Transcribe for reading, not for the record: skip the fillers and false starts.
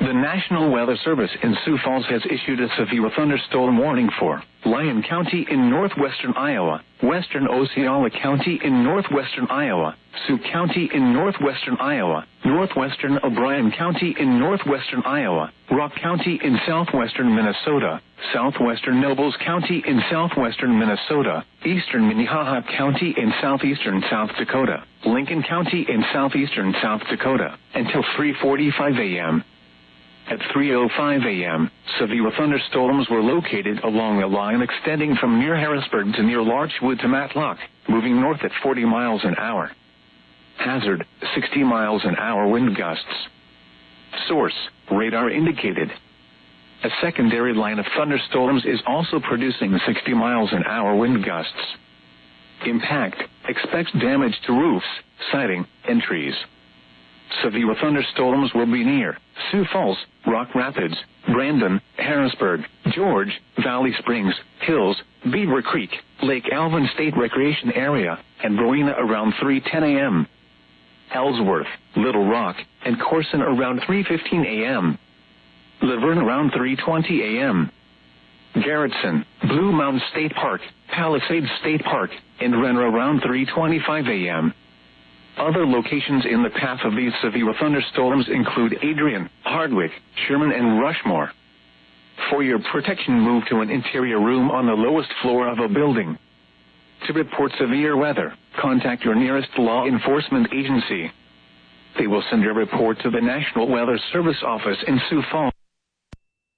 The National Weather Service in Sioux Falls has issued a severe thunderstorm warning for Lyon County in northwestern Iowa, western Osceola County in northwestern Iowa, Sioux County in northwestern Iowa, northwestern O'Brien County in northwestern Iowa, Rock County in southwestern Minnesota, southwestern Nobles County in southwestern Minnesota, eastern Minnehaha County in southeastern South Dakota, Lincoln County in southeastern South Dakota, until 3:45 a.m. At 3:05 a.m., severe thunderstorms were located along a line extending from near Harrisburg to near Larchwood to Matlock, moving north at 40 miles an hour. Hazard, 60 miles an hour wind gusts. Source, radar indicated. A secondary line of thunderstorms is also producing 60 miles an hour wind gusts. Impact, expects damage to roofs, siding, and trees. Severe thunderstorms will be near Sioux Falls, Rock Rapids, Brandon, Harrisburg, George, Valley Springs, Hills, Beaver Creek, Lake Alvin State Recreation Area, and Rowena around 3:10 a.m. Ellsworth, Little Rock, and Corson around 3:15 a.m. Laverne around 3:20 a.m. Garrettson, Blue Mountain State Park, Palisades State Park, and Renner around 3:25 a.m. Other locations in the path of these severe thunderstorms include Adrian, Hardwick, Sherman, and Rushmore. For your protection, move to an interior room on the lowest floor of a building. To report severe weather, contact your nearest law enforcement agency. They will send your report to the National Weather Service office in Sioux Falls.